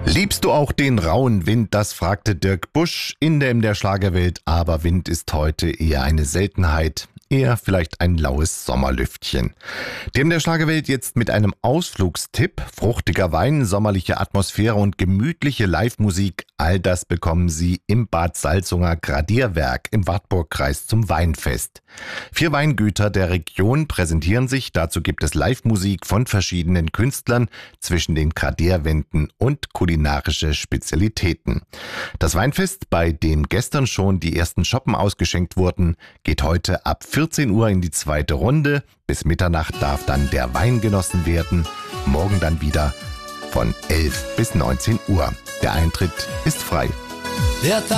Liebst du auch den rauen Wind? Das fragte Dirk Busch in der Schlagerwelt. Aber Wind ist heute eher eine Seltenheit. Eher vielleicht ein laues Sommerlüftchen. Dem der Schlagerwelt jetzt mit einem Ausflugstipp. Fruchtiger Wein, sommerliche Atmosphäre und gemütliche Live-Musik. All das bekommen Sie im Bad Salzunger Gradierwerk im Wartburgkreis zum Weinfest. 4 Weingüter der Region präsentieren sich. Dazu gibt es Live-Musik von verschiedenen Künstlern zwischen den Gradierwänden und kulinarische Spezialitäten. Das Weinfest, bei dem gestern schon die ersten Schoppen ausgeschenkt wurden, geht heute ab 14 Uhr in die zweite Runde. Bis Mitternacht darf dann der Wein genossen werden. Morgen dann wieder von 11 bis 19 Uhr. Der Eintritt ist frei.